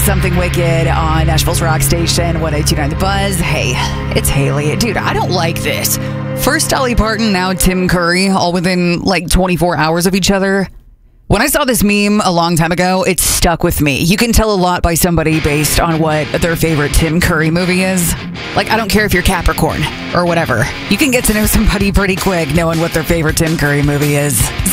Something Wicked on Nashville's Rock Station, 102.9 The Buzz. Hey, it's Haley. Dude, I don't like this. First Dolly Parton, now Tim Curry, all within like 24 hours of each other. When I saw this meme a long time ago, it stuck with me. You can tell a lot by somebody based on what their favorite Tim Curry movie is. Like, I don't care if you're Capricorn or whatever. You can get to know somebody pretty quick knowing what their favorite Tim Curry movie is.